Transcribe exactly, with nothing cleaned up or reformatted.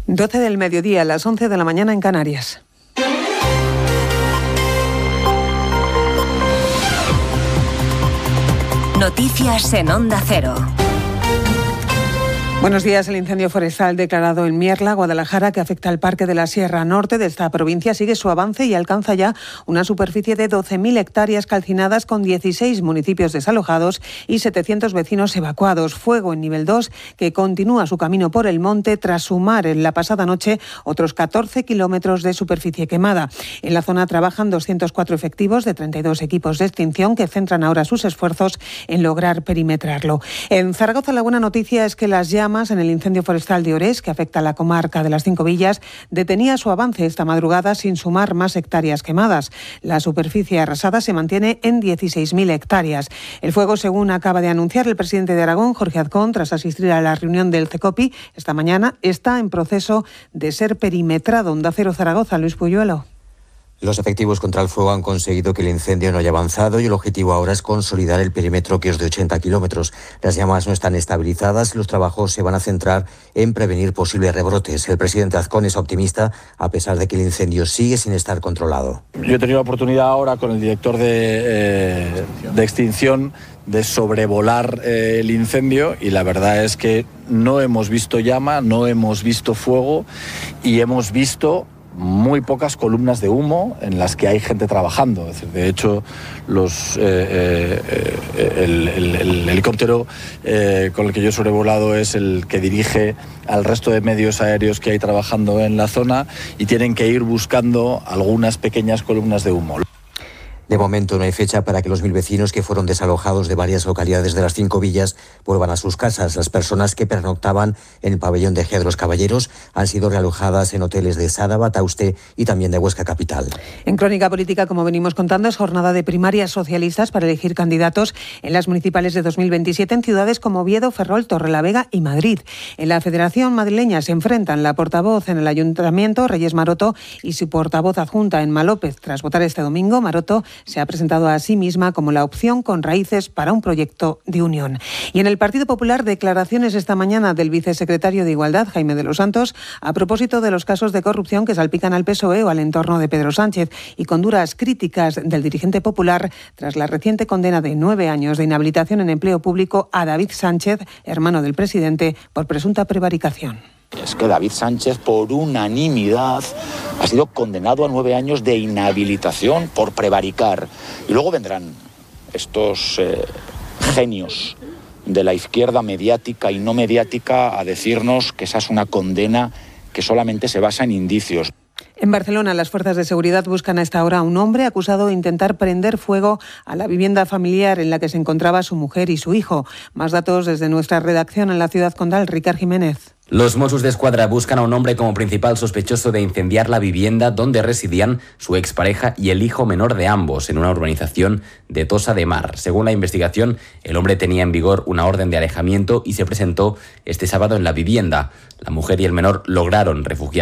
doce del mediodía, a las once de la mañana en Canarias. Noticias en Onda Cero. Buenos días. El incendio forestal declarado en Mierla, Guadalajara, que afecta al Parque de la Sierra Norte de esta provincia, sigue su avance y alcanza ya una superficie de doce mil hectáreas calcinadas, con dieciséis municipios desalojados y setecientos vecinos evacuados. Fuego en nivel dos que continúa su camino por el monte tras sumar en la pasada noche otros catorce kilómetros de superficie quemada. En la zona trabajan doscientos cuatro efectivos de treinta y dos equipos de extinción que centran ahora sus esfuerzos en lograr perimetrarlo. En Zaragoza, la buena noticia es que las llamas en el incendio forestal de Orés, que afecta a la comarca de las Cinco Villas, detenía su avance esta madrugada sin sumar más hectáreas quemadas. La superficie arrasada se mantiene en dieciséis mil hectáreas. El fuego, según acaba de anunciar el presidente de Aragón, Jorge Azcón, tras asistir a la reunión del CECOPI esta mañana, está en proceso de ser perimetrado. Onda Cero Zaragoza, Luis Puyuelo. Los efectivos contra el fuego han conseguido que el incendio no haya avanzado y el objetivo ahora es consolidar el perímetro, que es de ochenta kilómetros. Las llamas no están estabilizadas y los trabajos se van a centrar en prevenir posibles rebrotes. El presidente Azcón es optimista, a pesar de que el incendio sigue sin estar controlado. Yo he tenido la oportunidad ahora con el director de, eh, de extinción de sobrevolar eh, el incendio, y la verdad es que no hemos visto llama, no hemos visto fuego y hemos visto muy pocas columnas de humo en las que hay gente trabajando. Es decir, de hecho, los, eh, eh, el, el, el helicóptero eh, con el que yo he sobrevolado es el que dirige al resto de medios aéreos que hay trabajando en la zona, y tienen que ir buscando algunas pequeñas columnas de humo. De momento no hay fecha para que los mil vecinos que fueron desalojados de varias localidades de las Cinco Villas vuelvan a sus casas. Las personas que pernoctaban en el pabellón de Ejea de los Caballeros han sido realojadas en hoteles de Sádaba, Tauste y también de Huesca capital. En Crónica Política, como venimos contando, es jornada de primarias socialistas para elegir candidatos en las municipales de dos mil veintisiete en ciudades como Oviedo, Ferrol, Torrelavega y Madrid. En la Federación Madrileña se enfrentan la portavoz en el Ayuntamiento, Reyes Maroto, y su portavoz adjunta en Malópez. Tras votar este domingo, Maroto se ha presentado a sí misma como la opción con raíces para un proyecto de unión. Y en el Partido Popular, declaraciones esta mañana del vicesecretario de Igualdad, Jaime de los Santos, a propósito de los casos de corrupción que salpican al P S O E o al entorno de Pedro Sánchez, y con duras críticas del dirigente popular tras la reciente condena de nueve años de inhabilitación en empleo público a David Sánchez, hermano del presidente, por presunta prevaricación. Es que David Sánchez, por unanimidad, ha sido condenado a nueve años de inhabilitación por prevaricar. Y luego vendrán estos eh, genios de la izquierda mediática y no mediática a decirnos que esa es una condena que solamente se basa en indicios. En Barcelona, las fuerzas de seguridad buscan a esta hora a un hombre acusado de intentar prender fuego a la vivienda familiar en la que se encontraba su mujer y su hijo. Más datos desde nuestra redacción en la ciudad condal, Ricard Jiménez. Los Mossos d'Esquadra buscan a un hombre como principal sospechoso de incendiar la vivienda donde residían su expareja y el hijo menor de ambos, en una urbanización de Tossa de Mar. Según la investigación, el hombre tenía en vigor una orden de alejamiento y se presentó este sábado en la vivienda. La mujer y el menor lograron refugiarse